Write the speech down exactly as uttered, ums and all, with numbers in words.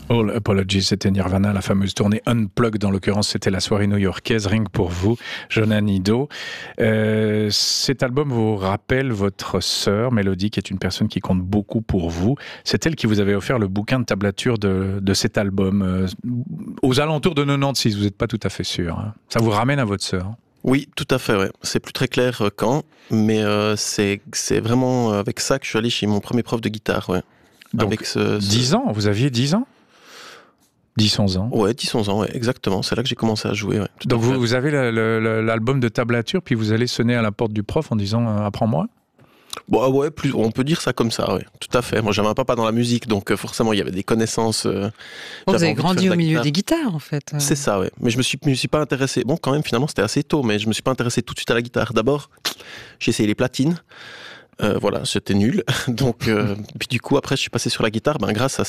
All Apologies, c'était Nirvana, la fameuse tournée Unplugged, dans l'occurrence c'était la soirée new-yorkaise, rien que pour vous, Jonan Ido. Euh, cet album vous rappelle votre sœur, Mélodie, qui est une personne qui compte beaucoup pour vous. C'est elle qui vous avait offert le bouquin de tablature de, de cet album, euh, aux alentours de quatre-vingt-seize, vous n'êtes pas tout à fait sûr. Hein. Ça vous ramène à votre sœur? Oui, tout à fait, ouais. C'est plus très clair euh, quand, mais euh, c'est, c'est vraiment avec ça que je suis allé chez mon premier prof de guitare, ouais. Donc, avec ce, ce... dix ans, vous aviez dix ans? dix onze ans. Ouais, dix onze ans, ouais, exactement. C'est là que j'ai commencé à jouer. Ouais, Donc vous, vous avez le, le, l'album de tablature, puis vous allez sonner à la porte du prof en disant euh, « apprends-moi ». Bon, ouais, plus, on peut dire ça comme ça, ouais, tout à fait. Moi, j'avais un papa dans la musique, donc euh, forcément, il y avait des connaissances. Euh, bon, vous avez grandi au milieu des guitares, en fait. C'est ça, ouais. Mais je me suis, me suis pas intéressé. Bon, quand même, finalement, c'était assez tôt, mais je me suis pas intéressé tout de suite à la guitare. D'abord, j'ai essayé les platines. Euh, voilà, c'était nul. Donc, euh, puis du coup, après, je suis passé sur la guitare, ben, grâce à